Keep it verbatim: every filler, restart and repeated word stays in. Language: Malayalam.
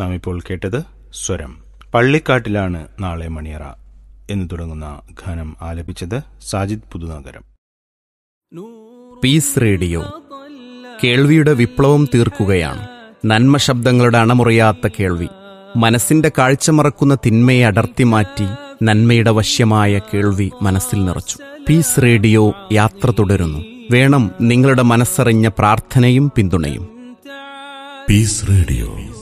നാം ഇപ്പോൾ കേട്ടത് സ്വരം. പള്ളിക്കാട്ടിലാണ് നാളെ മണിയറ എന്ന് തുടങ്ങുന്ന ഗാനം ആലപിച്ചത് സാജിദ് പുതുനഗരം. പീസ് റേഡിയോ കേൾവിയുടെ വിപ്ലവം തീർക്കുകയാണ്. നന്മ ശബ്ദങ്ങളുടെ അണമുറിയാത്ത കേൾവി, മനസ്സിന്റെ കാഴ്ച മറക്കുന്ന തിന്മയെ അടർത്തി മാറ്റി നന്മയുടെ വശ്യമായ കേൾവി മനസ്സിൽ നിറച്ചു. പീസ് റേഡിയോ യാത്ര തുടരുന്നു. വേണം നിങ്ങളുടെ മനസ്സറിഞ്ഞ പ്രാർത്ഥനയും പിന്തുണയും. Piece radio.